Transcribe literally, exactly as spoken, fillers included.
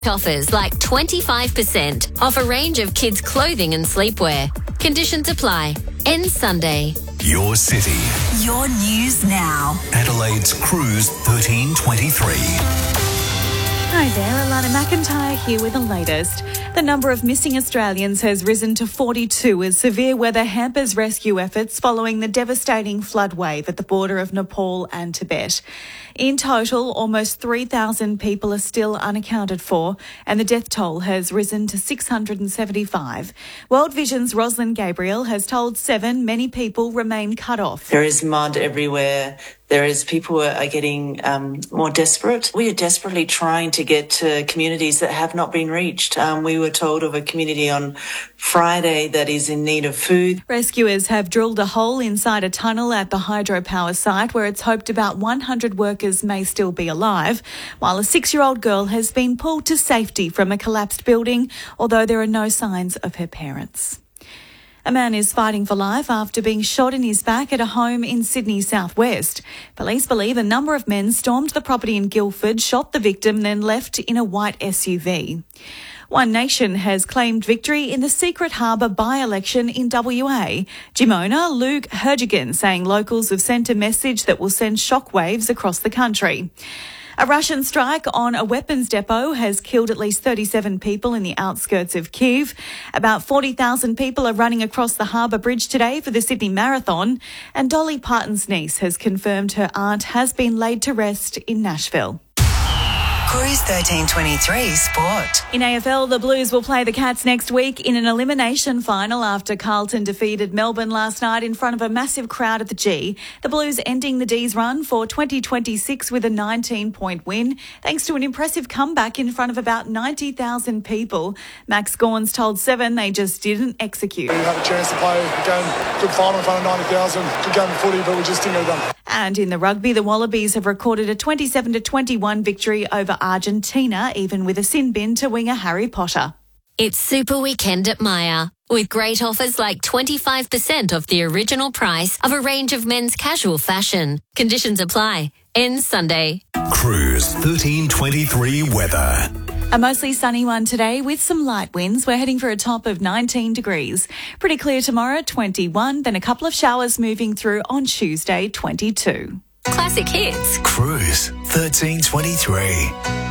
Offers like twenty-five percent off a range of kids' clothing and sleepwear. Conditions apply. Ends Sunday. Your city. Your news now. Adelaide's Cruise thirteen twenty-three. Hi there, Alana McIntyre here with the latest. The number of missing Australians has risen to forty-two as severe weather hampers rescue efforts following the devastating flood wave at the border of Nepal and Tibet. In total, almost three thousand people are still unaccounted for, and the death toll has risen to six hundred seventy-five. World Vision's Rosalind Gabriel has told Seven many people remain cut off. There is mud everywhere. There is people are getting um, more desperate. We are desperately trying to get to communities that have not been reached. Um, we were told of a community on Friday that is in need of food. Rescuers have drilled a hole inside a tunnel at the hydropower site where it's hoped about one hundred workers may still be alive, while a six-year-old girl has been pulled to safety from a collapsed building, although there are no signs of her parents. A man is fighting for life after being shot in his back at a home in Sydney southwest. Police believe a number of men stormed the property in Guildford, shot the victim, then left in a white S U V. One Nation has claimed victory in the Secret Harbour by-election in W A. Gym owner Luke Herjigan saying locals have sent a message that will send shockwaves across the country. A Russian strike on a weapons depot has killed at least thirty-seven people in the outskirts of Kyiv. About forty thousand people are running across the Harbour Bridge today for the Sydney Marathon. And Dolly Parton's niece has confirmed her aunt has been laid to rest in Nashville. Cruise thirteen twenty-three Sport. In A F L, the Blues will play the Cats next week in an elimination final after Carlton defeated Melbourne last night in front of a massive crowd at the G. The Blues ending the D's run for twenty twenty-six with a nineteen-point win, thanks to an impressive comeback in front of about ninety thousand people. Max Gawn's told Seven they just didn't execute. We had a chance to play a game, good final in front of ninety thousand, good game of footy, but we just didn't get it done. And in the rugby, the Wallabies have recorded a twenty-seven to twenty-one victory over Argentina, even with a sin bin to winger Harry Potter. It's Super Weekend at Myer, with great offers like twenty-five percent off the original price of a range of men's casual fashion. Conditions apply. Ends Sunday. Cruise thirteen twenty-three weather. A mostly sunny one today with some light winds. We're heading for a top of nineteen degrees. Pretty clear tomorrow, twenty-one. Then a couple of showers moving through on Tuesday, twenty-two. Classic hits. Cruise thirteen twenty-three.